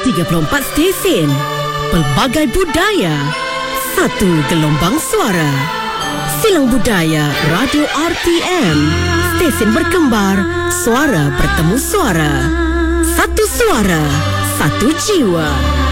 34 stesen, pelbagai budaya, satu gelombang suara. Silang Budaya Radio RTM, stesen berkembar, suara bertemu suara. Satu suara, satu jiwa.